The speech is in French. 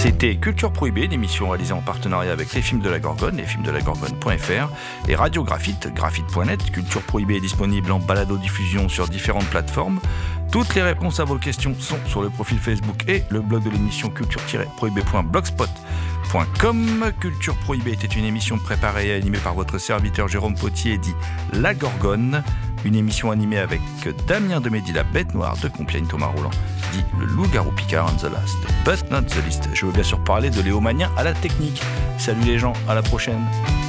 C'était Culture Prohibée, une émission réalisée en partenariat avec les films de la Gorgone, lesfilmsdelagorgone.fr et Radio Graphite, graphite.net. Culture Prohibée est disponible en balado-diffusion sur différentes plateformes. Toutes les réponses à vos questions sont sur le profil Facebook et le blog de l'émission culture-prohibée.blogspot.com. Culture Prohibée était une émission préparée et animée par votre serviteur Jérôme Potier, dit La Gorgone. Une émission animée avec Damien Demedy, la bête noire de Compiègne, Thomas Roland, dit le loup-garou Picard, and the last but not the least. Je veux bien sûr parler de Léo Magnin à la technique. Salut les gens, à la prochaine.